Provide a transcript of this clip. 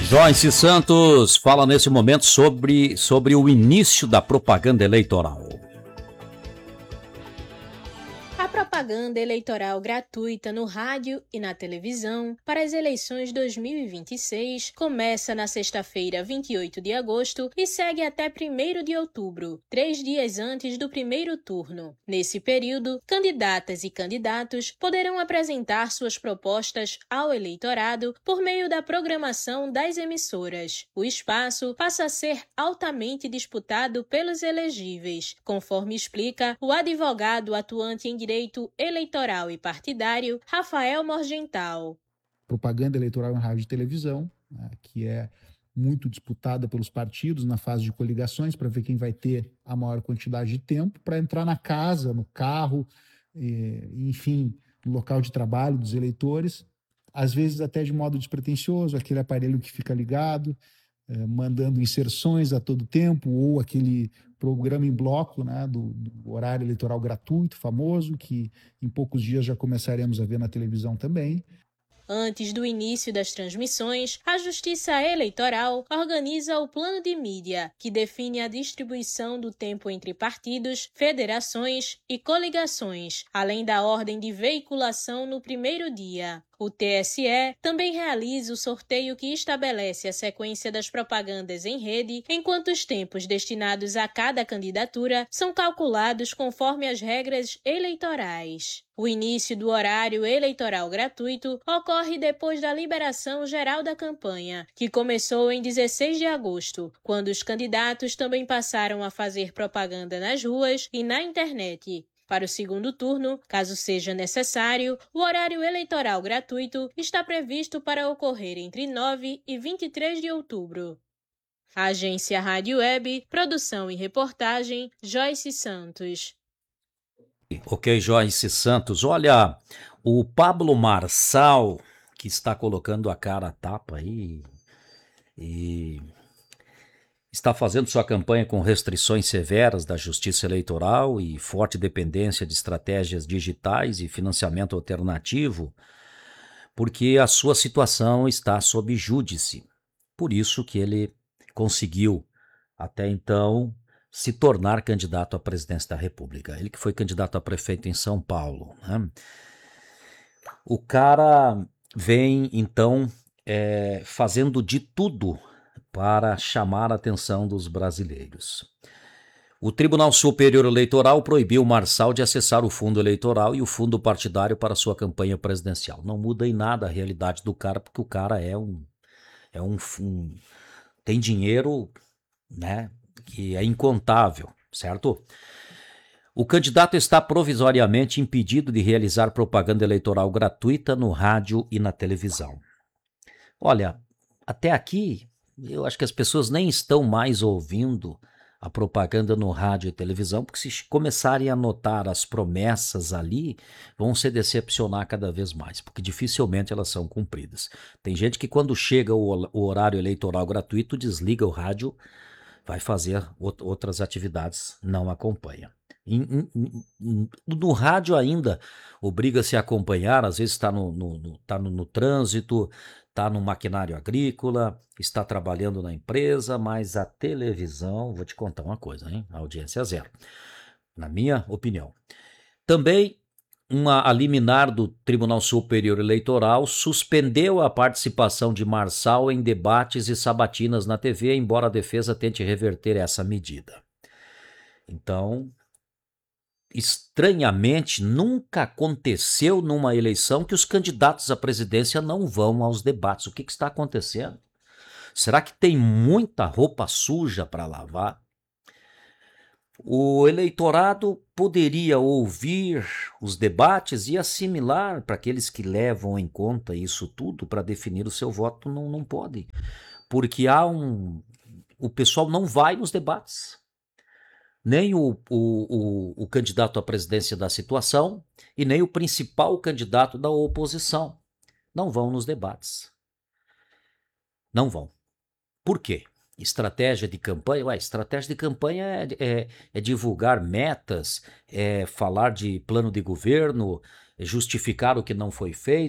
Joyce Santos fala nesse momento sobre o início da propaganda eleitoral. A propaganda eleitoral gratuita no rádio e na televisão para as eleições 2026 começa na sexta-feira, 28 de agosto e segue até 1º de outubro, 3 dias antes do primeiro turno. Nesse período, candidatas e candidatos poderão apresentar suas propostas ao eleitorado por meio da programação das emissoras. O espaço passa a ser altamente disputado pelos elegíveis, conforme explica o advogado atuante em direito eleitoral e partidário, Rafael Morgental. Propaganda eleitoral em rádio e televisão, né, que é muito disputada pelos partidos na fase de coligações para ver quem vai ter a maior quantidade de tempo para entrar na casa, no carro, enfim, no local de trabalho dos eleitores, às vezes até de modo despretensioso, aquele aparelho que fica ligado, mandando inserções a todo tempo, ou aquele programa em bloco, né, do horário eleitoral gratuito, famoso, que em poucos dias já começaremos a ver na televisão também. Antes do início das transmissões, a Justiça Eleitoral organiza o plano de mídia, que define a distribuição do tempo entre partidos, federações e coligações, além da ordem de veiculação no primeiro dia. O TSE também realiza o sorteio que estabelece a sequência das propagandas em rede, enquanto os tempos destinados a cada candidatura são calculados conforme as regras eleitorais. O início do horário eleitoral gratuito ocorre depois da liberação geral da campanha, que começou em 16 de agosto, quando os candidatos também passaram a fazer propaganda nas ruas e na internet. Para o segundo turno, caso seja necessário, o horário eleitoral gratuito está previsto para ocorrer entre 9 e 23 de outubro. Agência Rádio Web, produção e reportagem, Joyce Santos. Ok, Joyce Santos. Olha, o Pablo Marçal, que está colocando a cara a tapa aí e está fazendo sua campanha com restrições severas da Justiça Eleitoral e forte dependência de estratégias digitais e financiamento alternativo, porque a sua situação está sob júdice. Por isso que ele conseguiu, até então, se tornar candidato à presidência da República. Ele que foi candidato a prefeito em São Paulo, né? O cara vem, então, fazendo de tudo para chamar a atenção dos brasileiros. O Tribunal Superior Eleitoral proibiu Marçal de acessar o fundo eleitoral e o fundo partidário para sua campanha presidencial. Não muda em nada a realidade do cara, porque o cara tem dinheiro, né, que é incontável, certo? O candidato está provisoriamente impedido de realizar propaganda eleitoral gratuita no rádio e na televisão. Olha, até aqui eu acho que as pessoas nem estão mais ouvindo a propaganda no rádio e televisão, porque se começarem a notar as promessas ali, vão se decepcionar cada vez mais, porque dificilmente elas são cumpridas. Tem gente que quando chega o horário eleitoral gratuito, desliga o rádio, vai fazer outras atividades, não acompanha. No rádio ainda obriga-se a acompanhar, às vezes está no trânsito, está no maquinário agrícola, está trabalhando na empresa, mas a televisão, vou te contar uma coisa, hein? A audiência é zero, na minha opinião. Também a liminar do Tribunal Superior Eleitoral suspendeu a participação de Marçal em debates e sabatinas na TV, embora a defesa tente reverter essa medida. Então, estranhamente, nunca aconteceu numa eleição que os candidatos à presidência não vão aos debates. O que está acontecendo? Será que tem muita roupa suja para lavar? O eleitorado poderia ouvir os debates e assimilar para aqueles que levam em conta isso tudo para definir o seu voto. Não pode, porque o pessoal não vai nos debates. Nem o candidato à presidência da situação e nem o principal candidato da oposição não vão nos debates. Não vão. Por quê? Estratégia de campanha? Estratégia de campanha é divulgar metas, é falar de plano de governo, é justificar o que não foi feito.